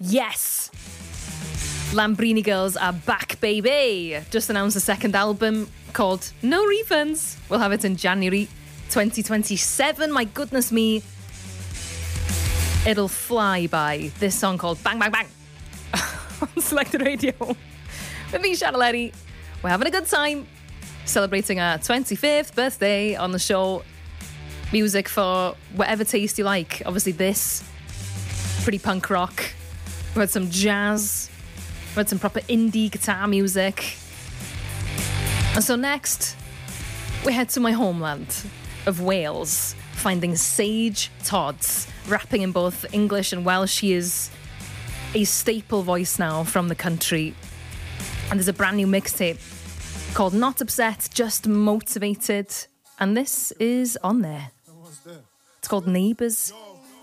Yes! Lambrini Girls are back, baby! Just announced a second album called No Refunds. We'll have it in January 2027. My goodness me. It'll fly by. This song called Bang Bang Bang on Selected Radio. With me, Shadowletty. We're having a good time. Celebrating our 25th birthday on the show. Music for whatever taste you like. Obviously this, pretty punk rock. We had some jazz. We had some proper indie guitar music. And so next, we head to my homeland of Wales, finding Sage Todds, rapping in both English and Welsh. She is a staple voice now from the country. And there's a brand new mixtape called Not Upset, Just Motivated. And this is on there. It's called Neighbours.